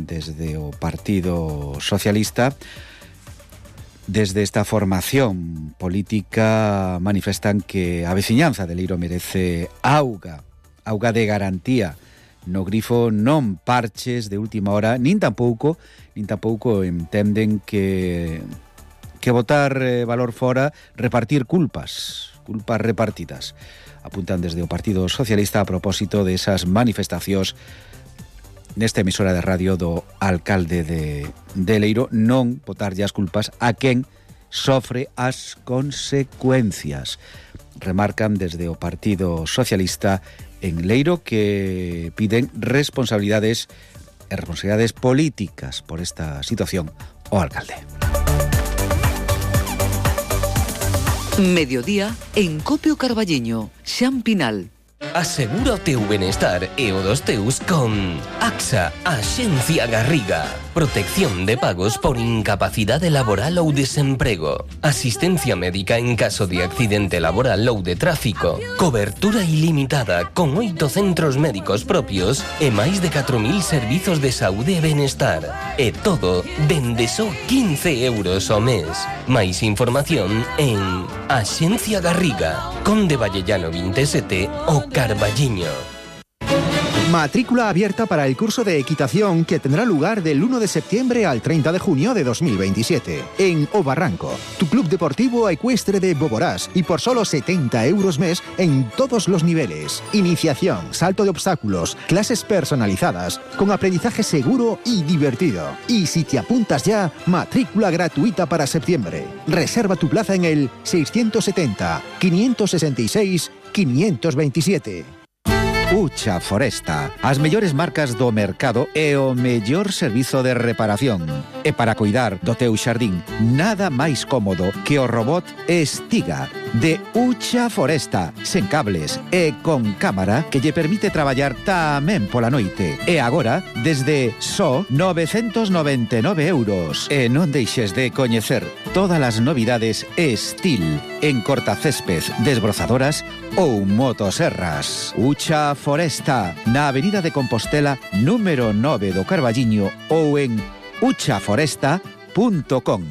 desde o Partido Socialista. Desde esta formación política manifestan que a veciñanza de Leiro merece auga de garantía no grifo, non parches de última hora, nin tampouco entenden que botar valor fora, repartir culpas repartidas. Apuntan desde o Partido Socialista a propósito de esas manifestacións nesta emisora de radio do alcalde de Leiro, non botarlle as culpas a quen sofre as consecuencias. Remarcan desde o Partido Socialista en Leiro que piden responsabilidades políticas por esta situación ao alcalde. Mediodía en Copio Carballiño, Xan Pinal. Asegura o teu benestar e o dos teus con AXA, Axencia Garriga. Protección de pagos por incapacidade laboral ou desemprego. Asistencia médica en caso de accidente laboral ou de tráfico. Cobertura ilimitada con 8 centros médicos propios e máis de 4.000 servizos de saúde e benestar. E todo dende só 15 euros ao mes. Máis información en Axencia Garriga, Conde Vallellano 27 o Carballiño. Matrícula abierta para el curso de equitación que tendrá lugar del 1 de septiembre al 30 de junio de 2027 en O Barranco, tu club deportivo ecuestre de Boborás, y por solo 70 euros mes en todos los niveles. Iniciación, salto de obstáculos, clases personalizadas, con aprendizaje seguro y divertido. Y si te apuntas ya, matrícula gratuita para septiembre. Reserva tu plaza en el 670 566 527. Ucha Foresta, as mellores marcas do mercado e o mellor servizo de reparación. E para cuidar do teu xardín, nada máis cómodo que o robot Estiga de Ucha Foresta, sen cables e con cámara que lle permite traballar tamén pola noite. E agora, desde só 999 euros. E non deixes de coñecer todas as novidades Estil en cortacésped, desbrozadoras ou motoserras. Ucha Foresta, na Avenida de Compostela, número 9 do Carballiño ou en uchaforesta.com.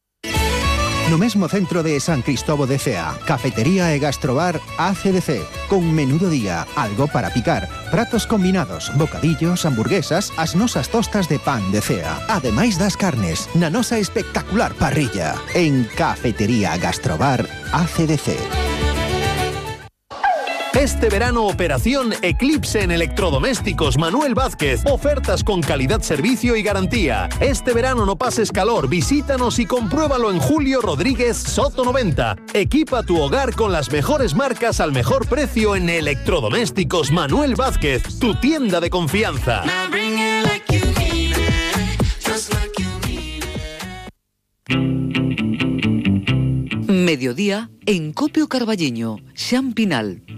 No mesmo centro de San Cristobo de Cea, cafetería e gastrobar ACDC, con menú do día, algo para picar, pratos combinados, bocadillos, hamburguesas, as nosas tostas de pan de Cea, ademais das carnes, na nosa espectacular parrilla, en Cafetería Gastrobar ACDC. Este verano, operación Eclipse en electrodomésticos Manuel Vázquez. Ofertas con calidad, servicio y garantía. Este verano no pases calor, visítanos y compruébalo en Julio Rodríguez Soto 90. Equipa tu hogar con las mejores marcas al mejor precio en electrodomésticos Manuel Vázquez, tu tienda de confianza. Mediodía en Copio Carballiño, Xan Pinal.